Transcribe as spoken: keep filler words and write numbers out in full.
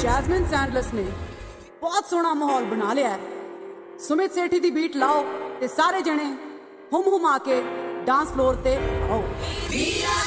Jasmine Sandlas ਨੇ ਬਹੁਤ ਸੋਹਣਾ ਮਾਹੌਲ ਬਣਾ ਲਿਆ ਹੈ। ਸੁਮਿਤ ਸੇਠੀ ਦੀ ਬੀਟ ਲਾਓ ਤੇ ਸਾਰੇ ਜਣੇ ਹੁਮ ਹੁਮਾ ਕੇ ਡਾਂਸ ਫਲੋਰ ਤੇ ਆਓ।